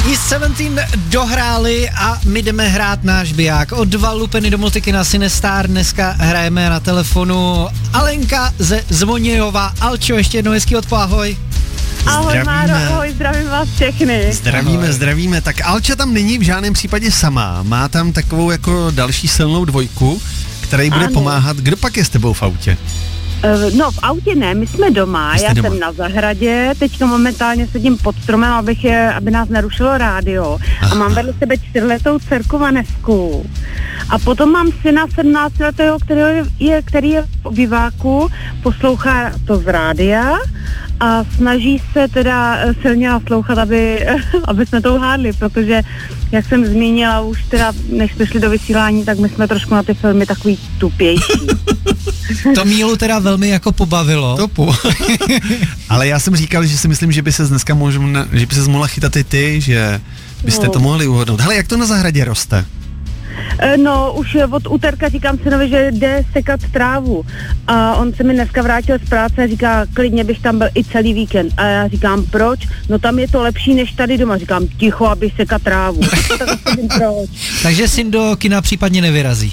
East 17 dohráli a my jdeme hrát náš biják. O 2 lupeny do multikina Cinestar dneska hrajeme na telefonu Alenka ze Zvonějova. Alčo, ještě jednou hezký odpoledne, ahoj. Ahoj Máro, ahoj, zdravím vás všechny. Zdravíme. Tak Alča tam není v žádném případě sama. Má tam takovou jako další silnou dvojku, která jí bude pomáhat. Kdo pak je s tebou v autě? No, v autě ne, my jsme doma, jsem na zahradě, teďka momentálně sedím pod stromem, aby nás nerušilo rádio. Aha. A mám vedle sebe 4letou dcerku Vanesku. A potom mám syna 17letého, který je v biváku, poslouchá to z rádia a snaží se teda silně naslouchat, aby jsme to uhádli, protože jak jsem zmínila už teda, než jsme šli do vysílání, tak my jsme trošku na ty filmy takový tupější. To Mílu teda velmi jako pobavilo. Ale já jsem říkal, že si myslím, že by se dneska mohla chytat i ty, že byste to mohli uhodnout. Hele, jak to na zahradě roste? No, už od úterka říkám synovi, že jde sekat trávu. A on se mi dneska vrátil z práce a říká, klidně bych tam byl i celý víkend. A já říkám, proč? No tam je to lepší než tady doma. Říkám, ticho, aby sekat trávu. Proč? Takže syn do kina případně nevyrazí.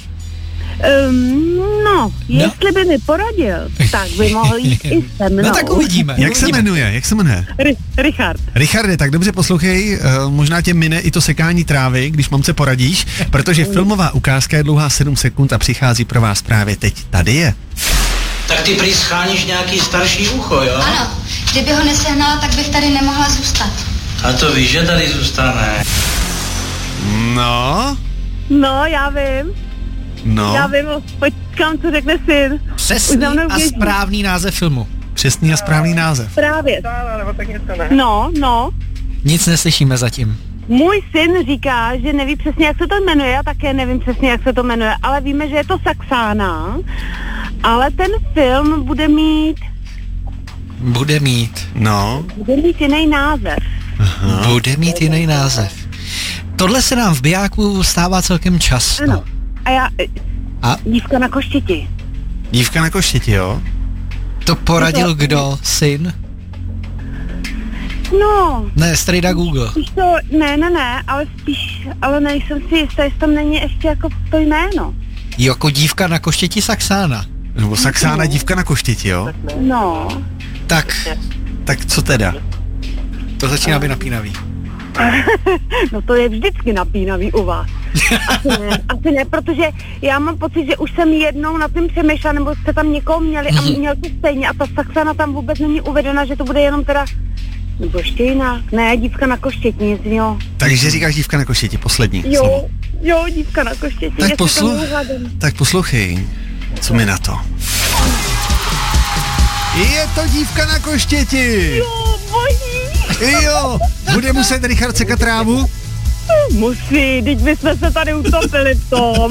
Jestli by mi poradil, tak by mohl jít i se mnou. No tak uvidíme. Jak se jmenuje? Richard. Richarde, tak dobře poslouchej, možná tě mine i to sekání trávy, když mamce poradíš, protože filmová ukázka je dlouhá 7 sekund a přichází pro vás právě teď. Tady je. Tak ty prý scháníš nějaký starší ucho, jo? Ano, kdyby ho nesehnala, tak bych tady nemohla zůstat. A to víš, že tady zůstane. No, já vím. Já vím, počkám, co řekne syn. Přesný a správný název filmu. Přesný a správný název. Právě. No. Nic neslyšíme zatím. Můj syn říká, že neví přesně, jak se to jmenuje, já také nevím přesně, jak se to jmenuje, ale víme, že je to Saxána, ale ten film bude mít jiný název. Aha. Bude mít jiný název. Tohle se nám v bijáku stává celkem často. Ano. Dívka na koštěti. Dívka na koštěti, jo? To poradil kdo? Syn? No. Ne, strejda Google. Ale nejsem si jistá, jestli tam není ještě jako to jméno. Jako dívka na koštěti Saxána. Nebo Saxána dívka na koštěti, jo? No. Tak co teda? To začíná být napínavý. No to je vždycky napínavý u vás. Asi ne, protože já mám pocit, že už jsem jednou nad tím přemýšlela, nebo jste tam někoho měli a měl to stejně a ta Saxána tam vůbec není uvedena, že to bude jenom teda, nebo ještě jinak. Ne, dívka na koštěti, nic jiného. Takže říkáš dívka na koštěti, poslední. Jo, dívka na koštěti. Tak poslouchej, co mi na to. Je to dívka na koštěti! Jo, boží! Jo, bude muset Richard sekat trávu? Musí, teď bychom se tady utopili v tom.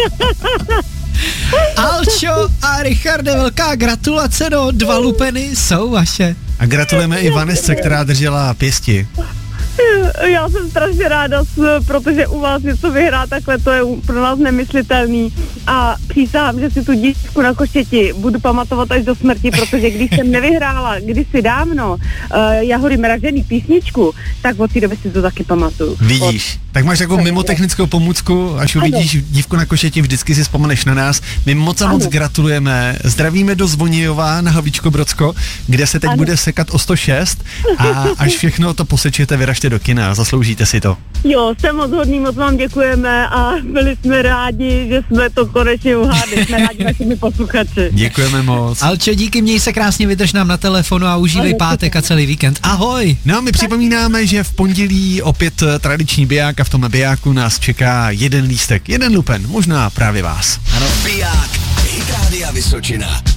Alčo a Richarde, velká gratulace, 2 lupeny jsou vaše. A gratulujeme i Vanesce, která držela pěsti. Já jsem strašně ráda, protože u vás něco vyhrát takhle, to je pro nás nemyslitelný. A přísahám, že si tu dívku na koštěti budu pamatovat až do smrti, protože když jsem nevyhrála kdysi dávno Jahody mražený písničku, tak od té doby si to taky pamatuju. Vidíš, tak máš jako mimotechnickou pomůcku, až uvidíš dívku na koštěti, vždycky si vzpomeneš na nás. My moc gratulujeme, zdravíme do Zvonějova na Havlíčko-Brodsko, kde se teď bude sekat o 106 a až všechno to posečujete, vyražte do kina, zasloužíte si to. Jo, jsem moc hodný, moc vám děkujeme a byli jsme rádi, že jsme to konečně uhádli, jsme rádi našimi posluchači. Děkujeme moc. Alčo, díky, měj se krásně, vydrž nám na telefonu a užívej pátek a celý víkend. Ahoj! No, my připomínáme, že v pondělí opět tradiční biják a v tom bijáku nás čeká 1 lístek, 1 lupen, možná právě vás. Ano, biják, Hit Rádia Vysočina.